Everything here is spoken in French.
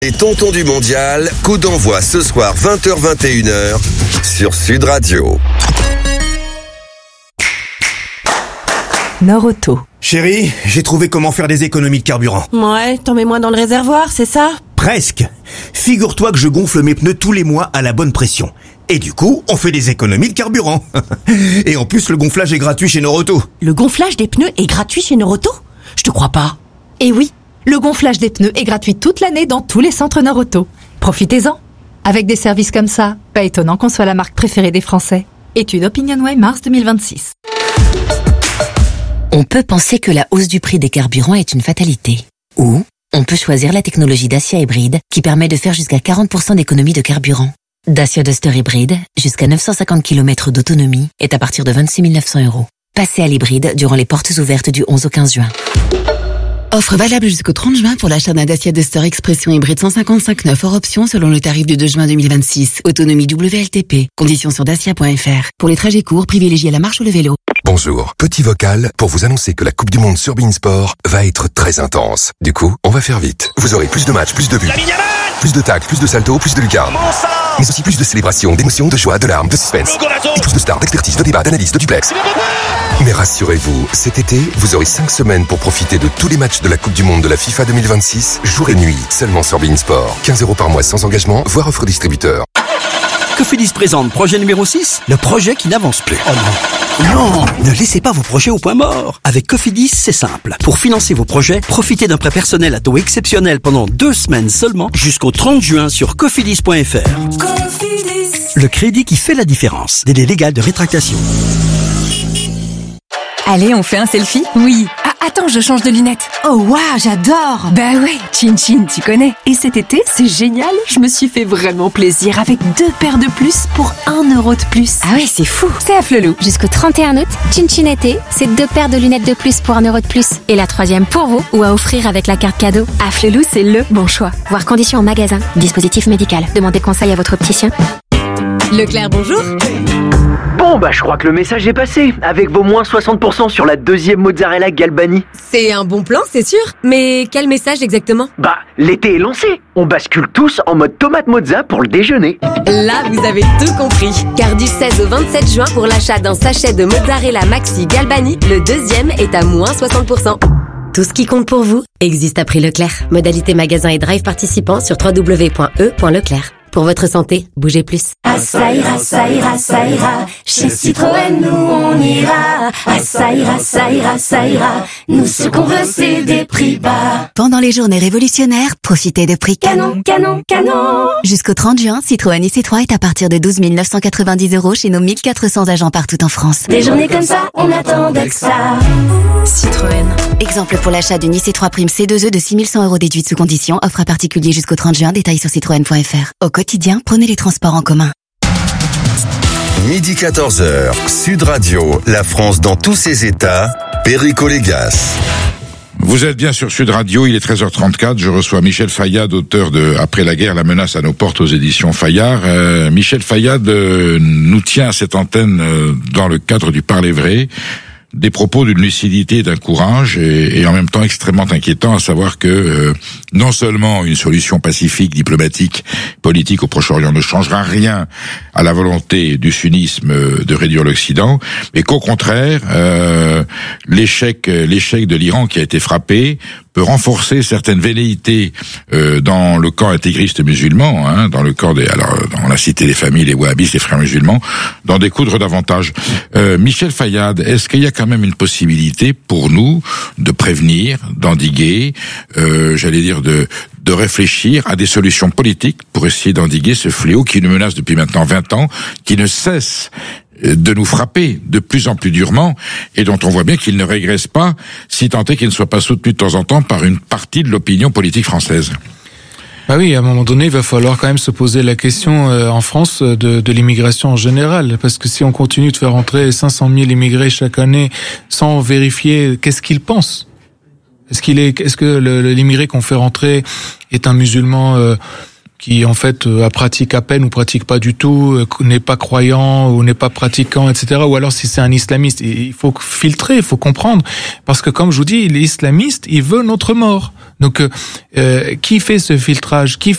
Les tontons du mondial, coup d'envoi ce soir 20h-21h sur Sud Radio. Nord-Auto. Chérie, j'ai trouvé comment faire des économies de carburant. Ouais, t'en mets moins dans le réservoir, c'est ça? Presque. Figure-toi que je gonfle mes pneus tous les mois à la bonne pression. Et du coup, on fait des économies de carburant. Et en plus, le gonflage est gratuit chez Nord-Auto. Le gonflage des pneus est gratuit chez Nord-Auto? Je te crois pas. Et oui, le gonflage des pneus est gratuit toute l'année dans tous les centres Nord-Auto. Profitez-en. Avec des services comme ça, pas étonnant qu'on soit la marque préférée des Français. Étude OpinionWay mars 2026. On peut penser que la hausse du prix des carburants est une fatalité. Ou on peut choisir la technologie Dacia Hybride qui permet de faire jusqu'à 40% d'économie de carburant. Dacia Duster Hybride, jusqu'à 950 km d'autonomie, est à partir de 26 900 €. Passez à l'hybride durant les portes ouvertes du 11 au 15 juin. Offre valable jusqu'au 30 juin pour l'achat d'un Dacia Duster Expression hybride 155/9 hors option selon le tarif du 2 juin 2026. Autonomie WLTP. Conditions sur dacia.fr. Pour les trajets courts, privilégiez la marche ou le vélo. Bonjour, petit vocal pour vous annoncer que la Coupe du Monde sur Beansport va être très intense. Du coup, on va faire vite. Vous aurez plus de matchs, plus de buts, plus de tacles, plus de saltos, plus de lucarnes. Mais aussi plus de célébrations, d'émotions, de joie, de larmes, de suspense. Et plus de stars, d'expertise, de débats, d'analyse, de duplex. Mais rassurez-vous, cet été, vous aurez 5 semaines pour profiter de tous les matchs de la Coupe du Monde de la FIFA 2026, jour et nuit, seulement sur Beansport. 15 € par mois sans engagement, voire offre distributeur. Cofidis présente projet numéro 6, le projet qui n'avance plus. Oh non. Non, ne laissez pas vos projets au point mort. Avec Cofidis, c'est simple. Pour financer vos projets, profitez d'un prêt personnel à taux exceptionnel pendant 2 semaines seulement jusqu'au 30 juin sur cofidis.fr. Cofidis. Le crédit qui fait la différence. Délai légal de rétractation. Allez, on fait un selfie? Oui. Ah, attends, je change de lunettes. Oh waouh, j'adore. Bah ouais, Chin Chin, tu connais. Et cet été, c'est génial, je me suis fait vraiment plaisir avec 2 paires de plus pour 1 € de plus. Ah ouais, c'est fou. C'est à Flelou. Jusqu'au 31 août, Chin Chin été, c'est 2 paires de lunettes de plus pour 1 € de plus. Et la 3e pour vous ou à offrir avec la carte cadeau. À Flelou, c'est le bon choix. Voir conditions en magasin. Dispositif médical. Demandez conseil à votre opticien. Leclerc, bonjour. Bon, je crois que le message est passé, avec vos moins 60% sur la 2e mozzarella Galbani. C'est un bon plan, c'est sûr. Mais quel message exactement? L'été est lancé. On bascule tous en mode tomate mozza pour le déjeuner. Là, vous avez tout compris. Car du 16 au 27 juin, pour l'achat d'un sachet de mozzarella maxi Galbani, le 2e est à moins 60%. Tout ce qui compte pour vous existe à prix Leclerc. Modalité magasin et drive participants sur www.e.leclerc. Pour votre santé, bougez plus. Ah ça ira, ça ira, ça ira. Chez Citroën, nous on ira. Ah ça ira, ça ira, ça ira. Nous ce qu'on veut c'est des prix bas. Pendant les journées révolutionnaires, profitez de prix Canon, canon, canon. Jusqu'au 30 juin, Citroën IC3 est à partir de 12 990 € chez nos 1400 agents partout en France. Des journées comme ça, on attendait que ça. Citroën. Exemple pour l'achat d'une IC3 Prime C2E de 6 100 € déduite sous condition. Offre à particulier jusqu'au 30 juin. Détails sur citroën.fr. Au quotidien, prenez les transports en commun. Midi 14h, Sud Radio, la France dans tous ses états, Perico Légas. Vous êtes bien sur Sud Radio, il est 13h34, je reçois Michel Fayad, auteur de Après la guerre, la menace à nos portes aux éditions Fayard. Michel Fayad nous tient à cette antenne dans le cadre du Parler vrai, des propos d'une lucidité et d'un courage et en même temps extrêmement inquiétant, à savoir que non seulement une solution pacifique, diplomatique, politique au Proche-Orient ne changera rien à la volonté du sunnisme de réduire l'Occident, mais qu'au contraire, l'échec de l'Iran qui a été frappé peut renforcer certaines velléités dans le camp intégriste musulman, dans le camp on a cité les familles, les wahhabistes, les frères musulmans, d'en découdre davantage. Michel Fayad, est-ce qu'il y a quand même une possibilité pour nous de prévenir, d'endiguer, j'allais dire de réfléchir à des solutions politiques pour essayer d'endiguer ce fléau qui nous menace depuis maintenant 20 ans, qui ne cesse de nous frapper de plus en plus durement et dont on voit bien qu'il ne régresse pas, si tant est qu'il ne soit pas soutenu de temps en temps par une partie de l'opinion politique française. Ah oui, à un moment donné, il va falloir quand même se poser la question en France de l'immigration en général, parce que si on continue de faire entrer 500 000 immigrés chaque année sans vérifier qu'est-ce qu'ils pensent, est-ce que l'immigré qu'on fait rentrer est un musulman qui en fait pratique à peine ou pratique pas du tout, n'est pas croyant ou n'est pas pratiquant, etc. Ou alors si c'est un islamiste, il faut filtrer, il faut comprendre, parce que comme je vous dis, l'islamiste, il veut notre mort. Donc qui fait ce filtrage, qui